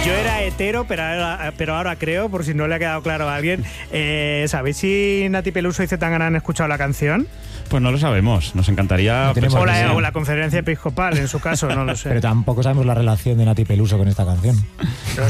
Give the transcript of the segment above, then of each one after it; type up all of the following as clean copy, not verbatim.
Yo era hetero, pero ahora creo, por si no le ha quedado claro a alguien. ¿Sabéis si Nati Peluso y Zetangana han escuchado la canción? Pues no lo sabemos, nos encantaría... O la conferencia episcopal, en su caso, no lo sé. Pero tampoco sabemos la relación de Nati Peluso con esta canción. Pero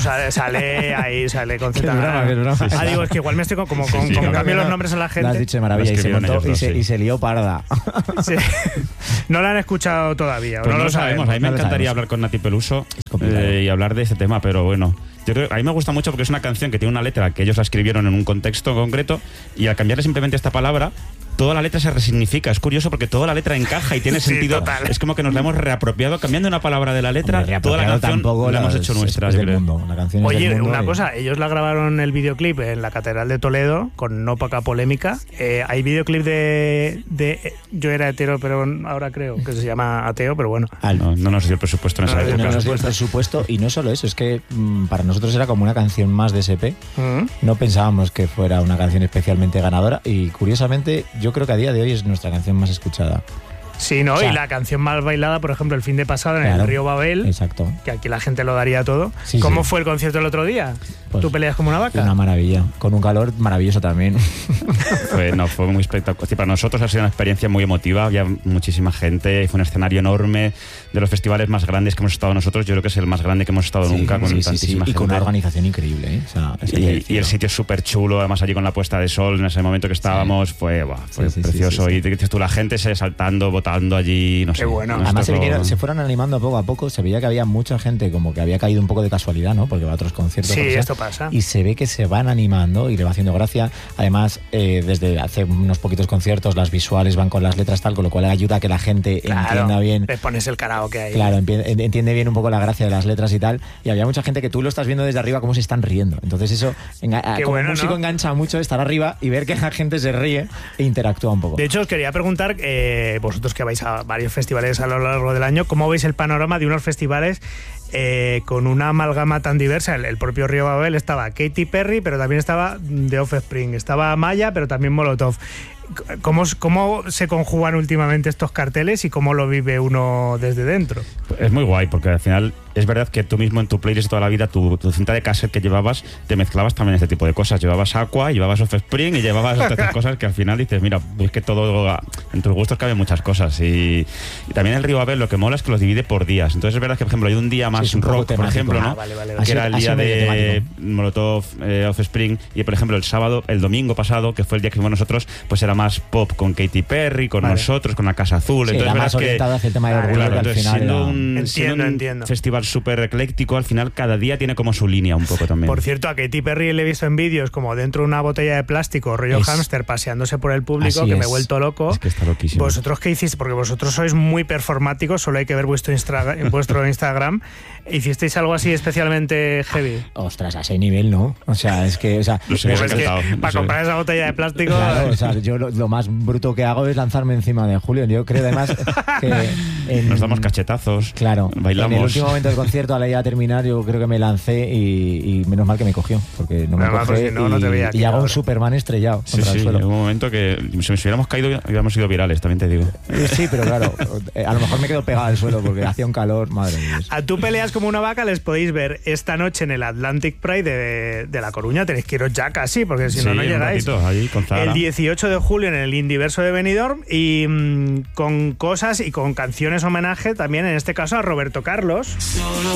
sale con Zetangana. Digo, es que igual me estoy como cambio los nombres a la gente. Lo has dicho de maravilla y se montó y se lió parda. Sí. No la han escuchado todavía. Pues no lo sabemos. A mí me encantaría hablar con Nati Peluso y hablar de este tema, pero bueno... Yo creo, a mí me gusta mucho porque es una canción que tiene una letra que ellos la escribieron en un contexto concreto y al cambiarle simplemente esta palabra, toda la letra se resignifica. Es curioso porque toda la letra encaja y tiene sentido. Total. Es como que nos la hemos reapropiado, cambiando una palabra de la letra, toda la canción la hemos hecho nuestra. Oye, una cosa, ellos la grabaron el videoclip en la Catedral de Toledo, con no poca polémica. Hay videoclip de Yo era hetero, pero ahora creo que se llama Ateo, pero bueno. No nos dio el presupuesto en esa época. No nos dio el presupuesto y no solo eso, es que para nosotros era como una canción más de SP. No pensábamos que fuera una canción especialmente ganadora y curiosamente yo creo que a día de hoy es nuestra canción más escuchada. Sí, ¿no? O sea, y la canción más bailada, por ejemplo, el fin de pasado en el Río Babel. Exacto. Que aquí la gente lo daría todo. Sí, ¿Cómo fue el concierto el otro día? Pues, ¿tú peleas como una vaca? Una maravilla. Con un calor maravilloso también. Fue muy espectacular. Para nosotros ha sido una experiencia muy emotiva. Había muchísima gente. Fue un escenario enorme. De los festivales más grandes que hemos estado nosotros, yo creo que es el más grande que hemos estado nunca, con tantísima gente. Y con una organización increíble, ¿eh? O sea, y el sitio es súper chulo. Además, allí con la puesta de sol, en ese momento que estábamos, fue precioso. Y dices tú, la gente se saltando, votando allí. No sé. Qué bueno. Además se fueron animando poco a poco. Se veía que había mucha gente como que había caído un poco de casualidad, ¿no? Porque va a otros conciertos. Sí, esto pasa. Y se ve que se van animando y le va haciendo gracia. Además, desde hace unos poquitos conciertos las visuales van con las letras tal, con lo cual ayuda a que la gente entienda bien. Le pones el karaoke ahí. Claro, entiende bien un poco la gracia de las letras y tal. Y había mucha gente que tú lo estás viendo desde arriba cómo se están riendo. Entonces eso, como músico, engancha mucho estar arriba y ver que la gente se ríe e interactúa un poco. De hecho, os quería preguntar, vosotros que vais a varios festivales a lo largo del año, ¿cómo veis el panorama de unos festivales con una amalgama tan diversa? El propio Río Babel estaba Katy Perry, pero también estaba The Offspring, estaba Maya, pero también Molotov. ¿Cómo se conjugan últimamente estos carteles y cómo lo vive uno desde dentro? Es muy guay, porque al final es verdad que tú mismo en tu playlist de toda la vida, tu cinta de cassette que llevabas, te mezclabas también este tipo de cosas. Llevabas Aqua, llevabas Offspring y llevabas otras cosas que al final dices, mira, es que todo, en tus gustos caben muchas cosas. Y también el Río Babel lo que mola es que los divide por días. Entonces es verdad que, por ejemplo, hay un día más rock, por ejemplo, ¿no? Vale. Que era el día de Molotov, Offspring, y por ejemplo el domingo pasado, que fue el día que fuimos nosotros, pues era más pop con Katy Perry, con nosotros, con la Casa Azul. Sí, entonces más orientado hacia el tema de orgullo, que al final siendo un festival súper ecléctico, al final cada día tiene como su línea un poco también. Por cierto, a Katy Perry le he visto en vídeos como dentro de una botella de plástico, rollo hámster, paseándose por el público, que me he vuelto loco. Es que está loquísimo. ¿Vosotros qué hicisteis? Porque vosotros sois muy performáticos, solo hay que ver vuestro Instagram. ¿Hicisteis algo así especialmente heavy? Ostras, a ese nivel, ¿no? O sea, es que... para comprar esa botella de plástico... Claro, o sea, yo lo más bruto que hago es lanzarme encima de Julio. Yo creo además que... nos damos cachetazos, claro, bailamos. En el último momento del concierto, a la idea de terminar, yo creo que me lancé y menos mal que me cogió, porque no me cogió no te veía y hago un Superman estrellado contra el suelo. En un momento que si nos hubiéramos caído hubiéramos sido virales, también te digo. Sí, pero claro, a lo mejor me quedo pegado al suelo porque hacía un calor, madre mía. A Tú peleas como una vaca les podéis ver esta noche en el Atlantic Pride de La Coruña. Tenéis que iros ya casi, porque si no llegáis. Ahí con el 18 de julio en el Indiverso de Benidorm y con cosas y con canciones homenaje también, en este caso a Roberto Carlos.